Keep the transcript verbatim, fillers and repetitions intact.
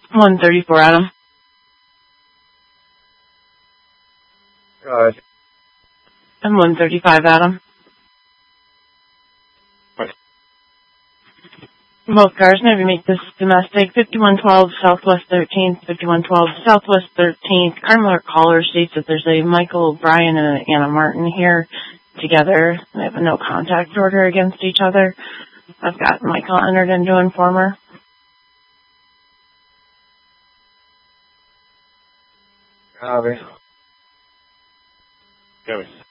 one thirty-four, Adam. Good. And one thirty-five, Adam. What? Both cars, maybe make this domestic. fifty-one twelve Southwest thirteenth, fifty-one twelve Southwest thirteenth. Carmiller caller states that there's a Michael O'Brien and an Anna Martin here together. They have a no contact order against each other. I've got Michael entered into informer. Copy. Copy.